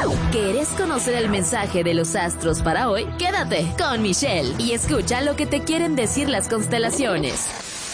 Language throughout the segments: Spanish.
¿Querés conocer el mensaje de los astros para hoy? Quédate con Michelle y escucha lo que te quieren decir las constelaciones.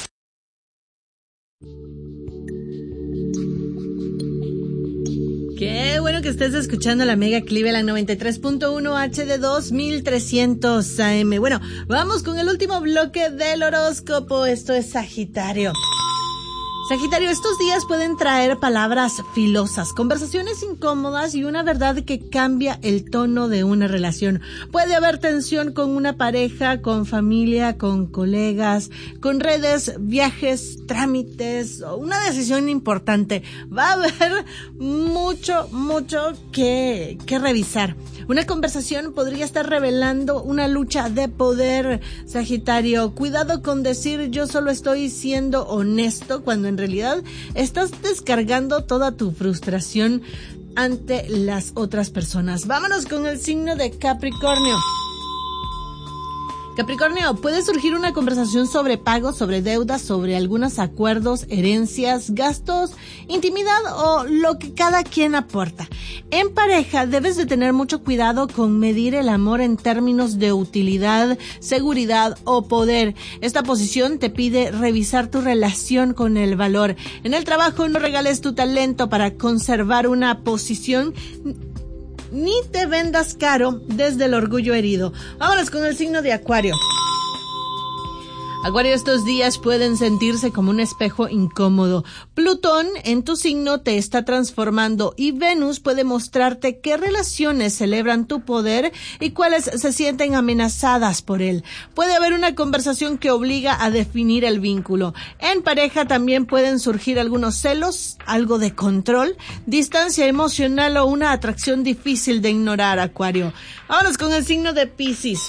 Qué bueno que estés escuchando la Mega Cleveland 93.1 HD2 1300 AM. Bueno, vamos con el último bloque del horóscopo. Esto es Sagitario. Sagitario, estos días pueden traer palabras filosas, conversaciones incómodas y una verdad que cambia el tono de una relación. Puede haber tensión con una pareja, con familia, con colegas, con redes, viajes, trámites o una decisión importante. Va a haber mucho que revisar. Una conversación podría estar revelando una lucha de poder, Sagitario. Cuidado con decir yo solo estoy siendo honesto cuando en realidad estás descargando toda tu frustración ante las otras personas. Vámonos con el signo de Capricornio. Capricornio, puede surgir una conversación sobre pagos, sobre deudas, sobre algunos acuerdos, herencias, gastos, intimidad o lo que cada quien aporta. En pareja debes de tener mucho cuidado con medir el amor en términos de utilidad, seguridad o poder. Esta posición te pide revisar tu relación con el valor. En el trabajo no regales tu talento para conservar una posición ni te vendas caro desde el orgullo herido. Vámonos con el signo de Acuario. Acuario, estos días pueden sentirse como un espejo incómodo. Plutón en tu signo te está transformando y Venus puede mostrarte qué relaciones celebran tu poder y cuáles se sienten amenazadas por él. Puede haber una conversación que obliga a definir el vínculo. En pareja también pueden surgir algunos celos, algo de control, distancia emocional o una atracción difícil de ignorar, Acuario. Vámonos con el signo de Piscis.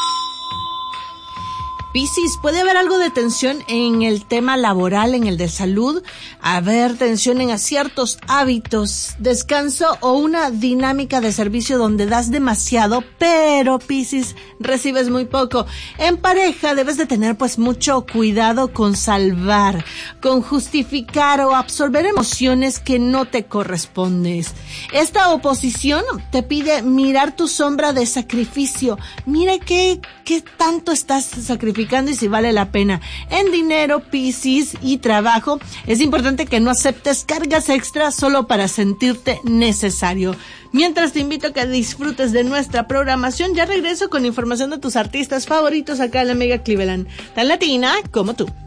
Piscis, puede haber algo de tensión en el tema laboral, en el de salud, haber tensión en ciertos hábitos, descanso o una dinámica de servicio donde das demasiado, pero Piscis, recibes muy poco. En pareja debes de tener pues mucho cuidado con salvar, con justificar o absorber emociones que no te correspondes. Esta oposición te pide mirar tu sombra de sacrificio. Mira qué tanto estás sacrificando y si vale la pena. En dinero, Piscis, y trabajo, es importante que no aceptes cargas extras solo para sentirte necesario. Mientras te invito a que disfrutes de nuestra programación, ya regreso con información de tus artistas favoritos acá en la Mega Cleveland, tan latina como tú.